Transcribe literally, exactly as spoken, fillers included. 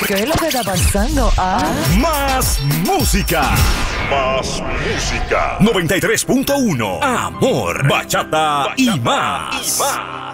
¿Qué es lo que está pasando? Ah. Más música. Más música. noventa y tres punto uno. Amor, bachata, bachata y más. Y más.